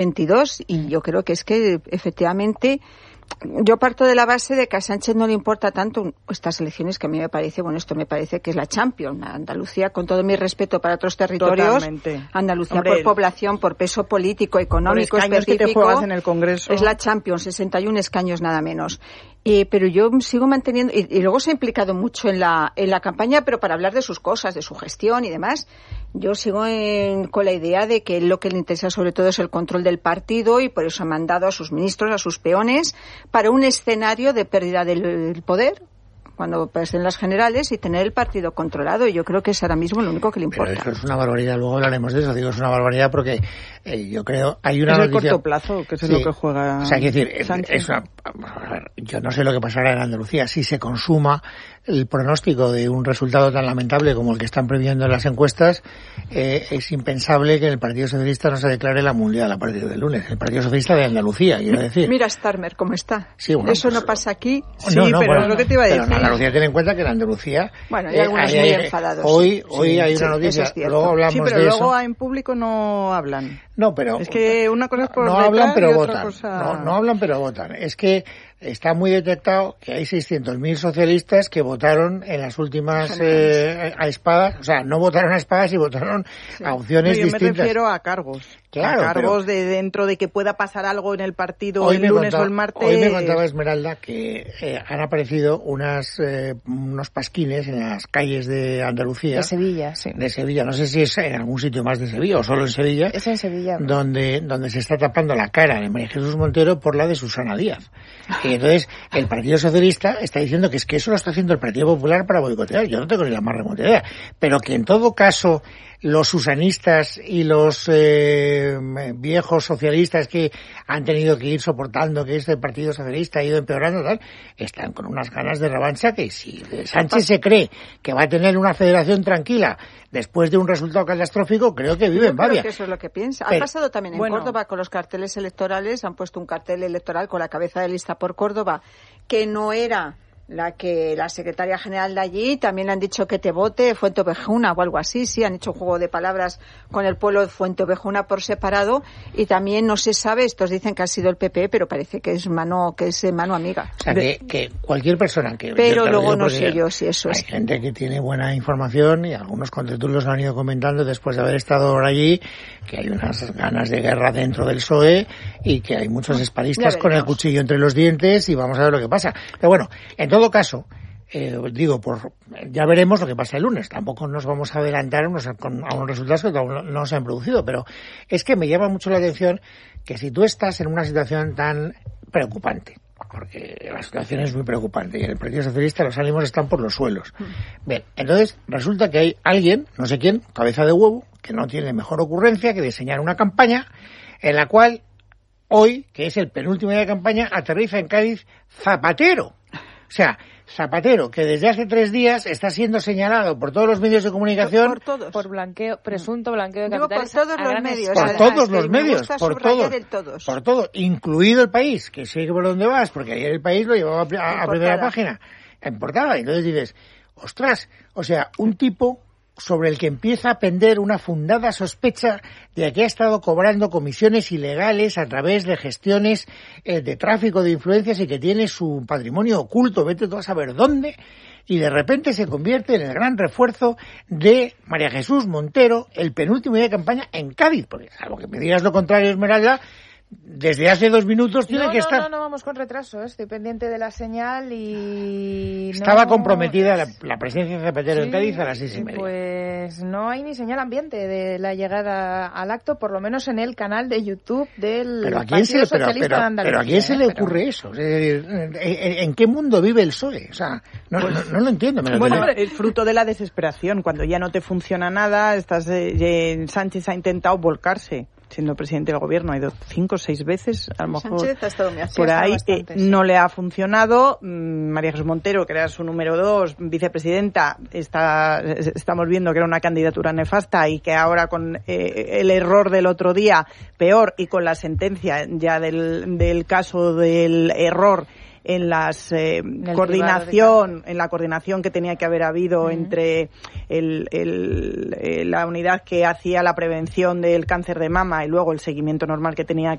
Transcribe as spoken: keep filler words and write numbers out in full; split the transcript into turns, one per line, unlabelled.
veintidós, y yo creo que es que efectivamente yo parto de la base de que a Sánchez no le importa tanto estas elecciones, que a mí me parece, bueno, esto me parece que es la Champions. Andalucía, con todo mi respeto para otros territorios,
totalmente.
Andalucía
Hombre,
por población, por peso político, económico,
por escaños
específico,
que te juegas en el Congreso,
es la Champions, sesenta y un escaños nada menos. Eh, pero yo sigo manteniendo, y, y luego se ha implicado mucho en la en la campaña, pero para hablar de sus cosas, de su gestión y demás. Yo sigo en, con la idea de que lo que le interesa sobre todo es el control del partido, y por eso ha mandado a sus ministros, a sus peones, para un escenario de pérdida del poder cuando pasen las generales, y tener el partido controlado. Y yo creo que es ahora mismo lo único que le importa.
Pero eso es una barbaridad, luego hablaremos de eso. Digo, es una barbaridad porque eh, yo creo hay una
es
noticia...
el corto plazo, que es
sí,
lo que juega.
O sea, hay que decir,
Sánchez.
es una... a ver, yo no sé lo que pasará en Andalucía si se consuma el pronóstico de un resultado tan lamentable como el que están previendo en las encuestas. Eh, es impensable que el Partido Socialista no se declare la mundial a partir del lunes. El Partido Socialista de Andalucía, quiero decir.
Mira Starmer cómo está.
Sí, bueno,
eso
pues,
no pasa aquí.
Sí,
no, no,
pero
bueno,
es lo que te iba a decir.
Pero en Andalucía, ten en cuenta que en Andalucía...
Bueno, hay algunos
eh,
muy
eh,
enfadados.
Hoy, hoy
sí,
hay
sí,
una noticia,
es
luego hablamos
sí, pero
de
luego
eso.
en público no hablan.
No, pero...
Es que una cosa es por
no
detrás
hablan, pero
y otra
votan.
cosa...
No, no hablan, pero votan. Es que está muy detectado que hay seiscientos mil socialistas que votaron en las últimas eh, a espadas, o sea, no votaron a espadas y votaron sí. a opciones
no, yo
distintas.
Yo me refiero a cargos.
Claro,
a cargos
pero...
de dentro de que pueda pasar algo en el partido el lunes
contaba,
o el martes.
Hoy me contaba Esmeralda que eh, han aparecido unas eh, unos pasquines en las calles de Andalucía.
De Sevilla, sí.
De Sevilla, no sé si es en algún sitio más de Sevilla o solo en Sevilla.
Es en Sevilla.
Donde, donde se está tapando la cara de María Jesús Montero por la de Susana Díaz. Y entonces el Partido Socialista está diciendo que es que eso lo está haciendo el Partido Popular para boicotear. Yo no tengo ni la más remota idea. Pero que en todo caso los susanistas y los eh, viejos socialistas que han tenido que ir soportando que este Partido Socialista ha ido empeorando, tal, están con unas ganas de revancha que si Sánchez se cree que va a tener una federación tranquila después de un resultado catastrófico, creo que vive
Yo
en Babia.
Creo que eso es lo que piensa.
Pero,
ha pasado también en
bueno,
Córdoba con los carteles electorales. Han puesto un cartel electoral con la cabeza de lista por Córdoba, que no era la que la secretaria general de allí. También han dicho que te vote Fuenteovejuna o algo así. Sí, han hecho un juego de palabras con el pueblo de Fuenteovejuna por separado. Y también no se sabe, estos dicen que ha sido el P P, pero parece que es mano que es mano amiga.
O sea, que, que cualquier persona que...
Pero luego no sé yo si eso
hay
es...
Hay gente que tiene buena información y algunos contertulios lo han ido comentando después de haber estado ahora allí, que hay unas ganas de guerra dentro del P S O E y que hay muchos espadistas con el cuchillo entre los dientes y vamos a ver lo que pasa. Pero bueno, en todo caso, eh, digo, por ya veremos lo que pasa el lunes. Tampoco nos vamos a adelantar unos, con, a unos resultados que no, no se han producido, pero es que me llama mucho la atención que si tú estás en una situación tan preocupante, porque la situación es muy preocupante y en el Partido Socialista los ánimos están por los suelos. Bien, entonces resulta que hay alguien, no sé quién, cabeza de huevo, que no tiene mejor ocurrencia que diseñar una campaña en la cual hoy, que es el penúltimo día de campaña, aterriza en Cádiz Zapatero. O sea, Zapatero, que desde hace tres días está siendo señalado por todos los medios de comunicación.
Por, por todos.
Por blanqueo, presunto blanqueo de
Digo,
capitales.
por todos los medios.
Por
además,
todos los medios, por todos.
todos.
Por todo, incluido El País, que sé por dónde vas, porque ayer El País lo llevaba a, a primera página, en portada. Y entonces dices, ostras, o sea, un tipo sobre el que empieza a pender una fundada sospecha de que ha estado cobrando comisiones ilegales a través de gestiones eh, de tráfico de influencias y que tiene su patrimonio oculto, vete tú a saber dónde, y de repente se convierte en el gran refuerzo de María Jesús Montero, el penúltimo día de campaña en Cádiz, porque salvo que me digas lo contrario, Esmeralda, desde hace dos minutos tiene
no,
que
no,
estar...
No, no, vamos con retraso, ¿eh? Estoy pendiente de la señal y...
Estaba
no...
comprometida la, la presencia de Zapatero
sí,
en Cádiz a las seis y media.
Pues no hay ni señal ambiente de la llegada al acto, por lo menos en el canal de YouTube del
pero a quién
Partido
se, pero,
Socialista
pero,
de Andalucía.
Pero ¿a quién se le
¿eh?
ocurre
pero...
eso? Es decir, ¿en, ¿en qué mundo vive el P S O E? O sea, no, no, no lo entiendo. Me lo
bueno,
tengo...
es fruto de la desesperación. Cuando ya no te funciona nada, estás eh, Sánchez ha intentado volcarse. Siendo presidente del gobierno, ha ido cinco o seis veces, a lo mejor
Sánchez ha estado muy
por ahí,
bastante,
eh,
sí.
no le ha funcionado. María Jesús Montero, que era su número dos, vicepresidenta, está, estamos viendo que era una candidatura nefasta y que ahora con eh, el error del otro día, peor, y con la sentencia ya del, del caso del error, en las eh, coordinación, en la coordinación que tenía que haber habido uh-huh. entre el, el, el, la unidad que hacía la prevención del cáncer de mama y luego el seguimiento normal que tenía